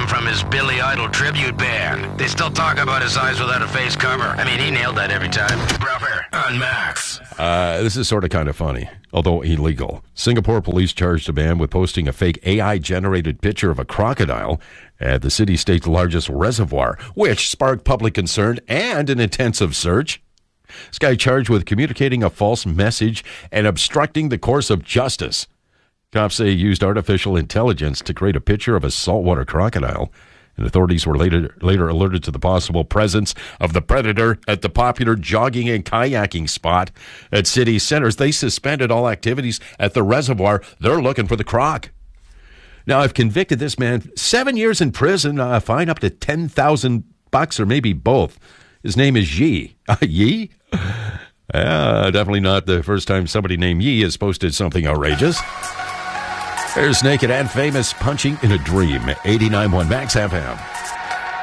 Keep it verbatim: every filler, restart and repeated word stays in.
from his Billy Idol tribute band. They still talk about his eyes without a face cover. I mean, he nailed that every time. Brother, on Max. Uh, this is sort of kind of funny, although illegal. Singapore police charged a man with posting a fake A I-generated picture of a crocodile at the city-state's largest reservoir, which sparked public concern and an intensive search. This guy charged with communicating a false message and obstructing the course of justice. Cops say he used artificial intelligence to create a picture of a saltwater crocodile, and authorities were later later alerted to the possible presence of the predator at the popular jogging and kayaking spot at city centers. They suspended all activities at the reservoir. They're looking for the croc. Now, I've convicted this man seven years in prison, uh, fine up to ten thousand bucks, or maybe both. His name is Yi. Uh, Yi? Uh, definitely not the first time somebody named Yi has posted something outrageous. There's Naked and Famous, Punching in a Dream. eighty-nine point one Max F M.